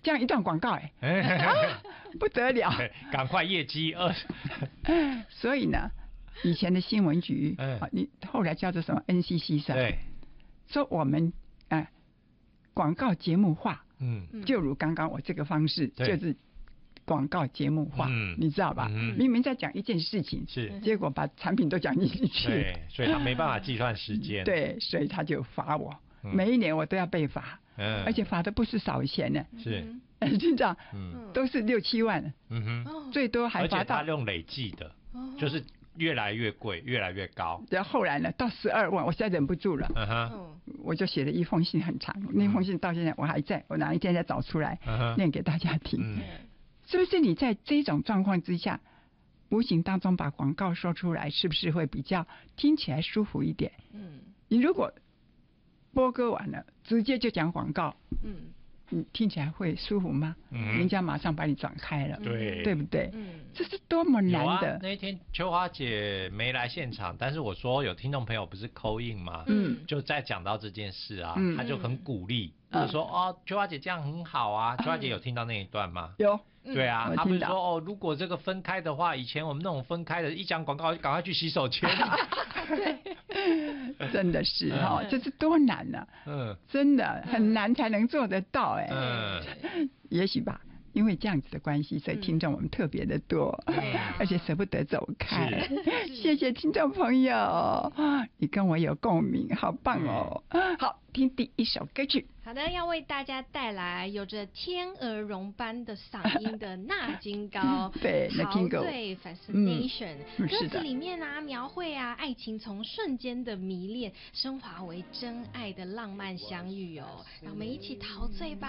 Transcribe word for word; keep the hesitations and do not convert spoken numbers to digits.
这样一段广告哎、欸啊，不得了， 赶快业绩二。 所以呢，以前的新闻局，嗯、你后来叫做什么 N C C 上， 对， 说我们呃广告节目化， 嗯， 就如刚刚我这个方式，就是广告节目化，嗯、你知道吧、嗯？明明在讲一件事情， 是， 结果把产品都讲进去， 对，所以他没办法计算时间， 对，所以他就罚我，嗯、每一年我都要被罚。嗯、而且罚的不是少钱呢， 是， 经常，嗯，都是六七万，嗯哼，最多还罚到， 而且他用累计的，就是越来越贵，越来越高。 然后后来呢，到十二万，我实在忍不住了，嗯哼，我就写了一封信，很长，那封信到现在我还在，我哪一天再找出来、嗯、念给大家听。嗯、是不是你在这种状况之下，无形当中把广告说出来，是不是会比较听起来舒服一点？嗯，你如果播歌完了，直接就讲广告，嗯，你听起来会舒服吗？嗯，人家马上把你转开了， 对， 对不对？嗯，这是多么难的。 啊、那一天秋花姐没来现场，但是我说有听众朋友不是 call in 吗？嗯，就在讲到这件事啊，嗯、他就很鼓励，就、嗯、说哦，秋花姐这样很好啊。秋花姐有听到那一段吗？ 有。 对啊，他们说哦，如果这个分开的话，以前我们那种分开的，一讲广告赶快去洗手间。 对，真的是哈、哦，这是多难呢、啊。嗯，真的很难才能做得到哎。嗯，也许吧。因为这样子的关系，所以听众我们特别的多，嗯、而且舍不得走开。谢谢听众朋友，你跟我有共鸣，好棒哦！嗯、好，听第一首歌曲。 好的，要为大家带来有着天鹅绒般的嗓音的纳金高， 对， 陶醉 Fascination、嗯。歌词里面啊，描绘啊，爱情从瞬间的迷恋升华为真爱的浪漫相遇哦，让我们一起陶醉吧。